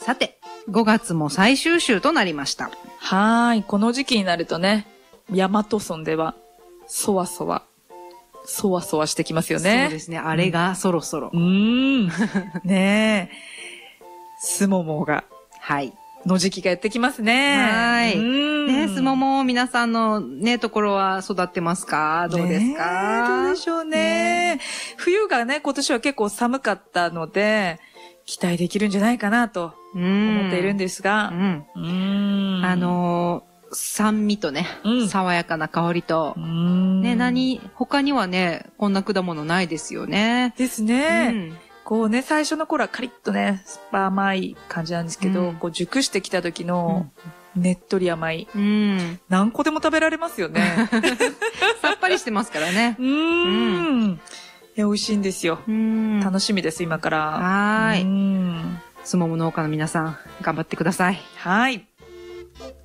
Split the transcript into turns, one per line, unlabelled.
さて、5月も最終週となりました。
はい。この時期になるとね、大和村では、そわそわしてきますよね。
そうですね。あれがそろそろ。
ねえ。すももが。
はい。
の時期がやってきますね。
はい。ね、すもも皆さんのね、ところは育ってますか？どうですか？
どうでしょうね。冬がね、今年は結構寒かったので、期待できるんじゃないかなと思っているんですが。
酸味とね、爽やかな香りと、ね、他にはね、こんな果物ないですよね。
ですね。こうね、最初の頃はカリッとね、酸っぱ甘い感じなんですけど、こう熟してきた時のねっとり甘い。何個でも食べられますよね。
さっぱりしてますからね。
美味しいんですよ。楽しみです、今から。
はい。すもも農家の皆さん、頑張ってください。
はい。